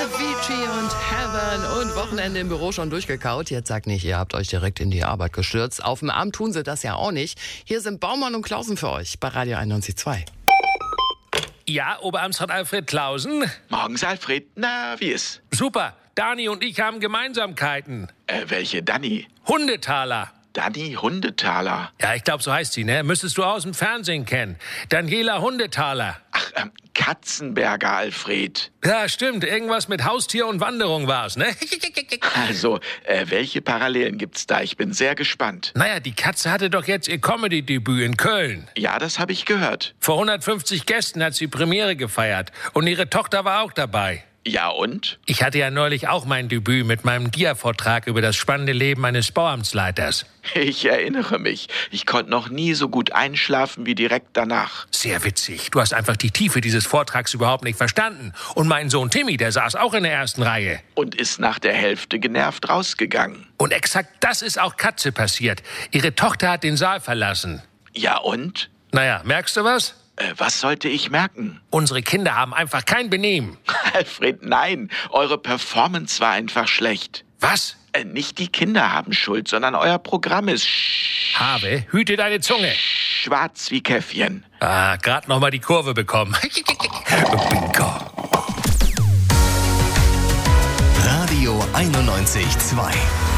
Avicii und Heaven und Wochenende im Büro schon durchgekaut. Jetzt sagt nicht, ihr habt euch direkt in die Arbeit gestürzt. Auf dem Arm tun sie das ja auch nicht. Hier sind Baumann und Klausen für euch bei Radio 91.2. Ja, Oberamtsrat Alfred Klausen. Morgens, Alfred. Na, wie ist? Super. Dani und ich haben Gemeinsamkeiten. Welche Dani? Hundetaler. Dani Hundetaler. Ja, ich glaube, so heißt sie, ne? Müsstest du aus dem Fernsehen kennen. Daniela Hundetaler. Ach, Katzenberger, Alfred. Ja, stimmt. Irgendwas mit Haustier und Wanderung war's, ne? Also, welche Parallelen gibt's da? Ich bin sehr gespannt. Naja, die Katze hatte doch jetzt ihr Comedy-Debüt in Köln. Ja, das habe ich gehört. Vor 150 Gästen hat sie Premiere gefeiert. Und ihre Tochter war auch dabei. Ja, und? Ich hatte ja neulich auch mein Debüt mit meinem Dia-Vortrag über das spannende Leben eines Bauamtsleiters. Ich erinnere mich. Ich konnte noch nie so gut einschlafen wie direkt danach. Sehr witzig. Du hast einfach die Tiefe dieses Vortrags überhaupt nicht verstanden. Und mein Sohn Timmy, der saß auch in der ersten Reihe. Und ist nach der Hälfte genervt rausgegangen. Und exakt das ist auch Katze passiert. Ihre Tochter hat den Saal verlassen. Ja, und? Naja, merkst du was? Was sollte ich merken? Unsere Kinder haben einfach kein Benehmen. Alfred, nein. Eure Performance war einfach schlecht. Was? Nicht die Kinder haben Schuld, sondern euer Programm ist Habe, hüte deine Zunge. schwarz wie Käffchen. Ah, grad noch mal die Kurve bekommen. Bingo. Radio 91.2